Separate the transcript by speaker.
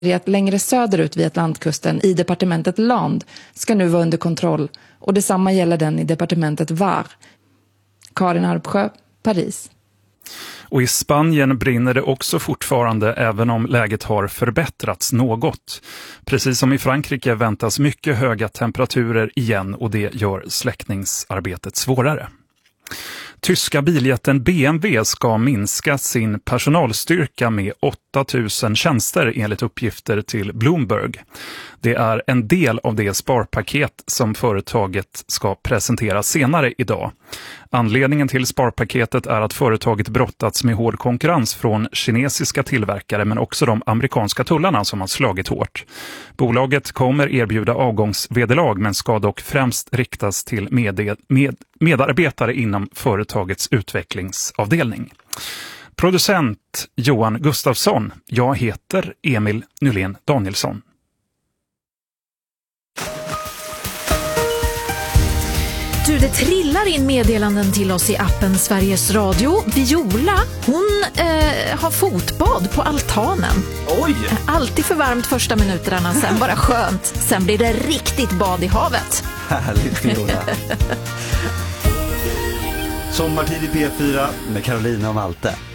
Speaker 1: längre söderut vid Atlantkusten i departementet Land ska nu vara under kontroll och detsamma gäller den i departementet Var. Karin Arpsjö, Paris.
Speaker 2: Och i Spanien brinner det också fortfarande även om läget har förbättrats något. Precis som i Frankrike väntas mycket höga temperaturer igen och det gör släckningsarbetet svårare. Tyska biljätten BMW ska minska sin personalstyrka med 8000 tjänster enligt uppgifter till Bloomberg. Det är en del av det sparpaket som företaget ska presentera senare idag. Anledningen till sparpaketet är att företaget brottats med hård konkurrens från kinesiska tillverkare men också de amerikanska tullarna som har slagit hårt. Bolaget kommer erbjuda avgångsvederlag men ska dock främst riktas till medarbetare inom företagets utvecklingsavdelning. Producent Johan Gustafsson. Jag heter Emil Nylén Danielsson.
Speaker 3: Du, det trillar in meddelanden till oss i appen Sveriges Radio. Viola, hon har fotbad på altanen.
Speaker 4: Oj!
Speaker 3: Alltid för varmt första minuterna, sen bara skönt. Sen blir det riktigt bad i havet.
Speaker 4: Härligt, Viola. Sommartid i P4 med Carolina och Malte.